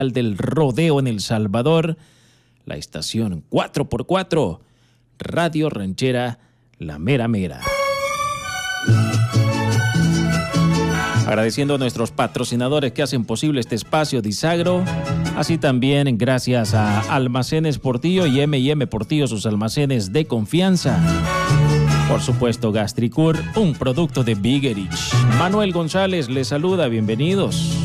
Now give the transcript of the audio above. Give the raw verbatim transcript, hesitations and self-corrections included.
del rodeo en El Salvador, la estación cuatro por cuatro, Radio Ranchera La Mera Mera. Agradeciendo a nuestros patrocinadores que hacen posible este espacio de Isagro, así también gracias a Almacenes Portillo y eme y eme Portillo, sus almacenes de confianza. Por supuesto, Gastricur, un producto de Bigerich. Manuel González les saluda, bienvenidos.